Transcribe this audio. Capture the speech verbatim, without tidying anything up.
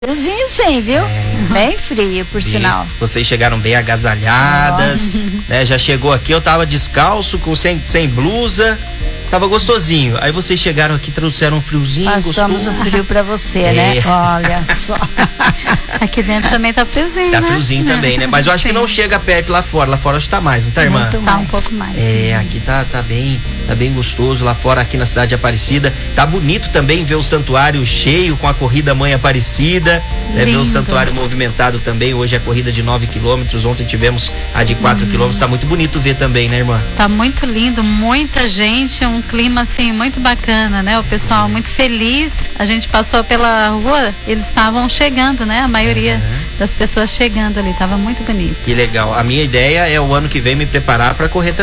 Friozinho sim, viu? É. Bem frio, por e sinal. Vocês chegaram bem agasalhadas, né? Já chegou aqui, eu tava descalço, com, sem, sem blusa, tava gostosinho. Aí vocês chegaram aqui, trouxeram um friozinho. Passamos o frio pra você, é. né? Olha só. Aqui dentro também tá friozinho, Tá né? friozinho também, né? Mas eu acho Sim. que não chega perto lá fora. Lá fora acho que tá mais, não tá, irmã? Muito Tá mais. um pouco mais. É, aqui tá, tá bem, tá bem gostoso lá fora, aqui na cidade de Aparecida. Tá bonito também ver o santuário cheio com a corrida Mãe Aparecida, né? Ver o santuário movimentado também. Hoje é a corrida de nove quilômetros, ontem tivemos a de quatro quilômetros. Tá muito bonito ver também, né, irmã? Tá muito lindo, muita gente, um clima assim muito bacana, né? O pessoal muito feliz. A gente passou pela rua, eles estavam chegando, né? A maioria uhum. das pessoas chegando ali, tava muito bonito. Que legal. A minha ideia é o ano que vem me preparar para correr também.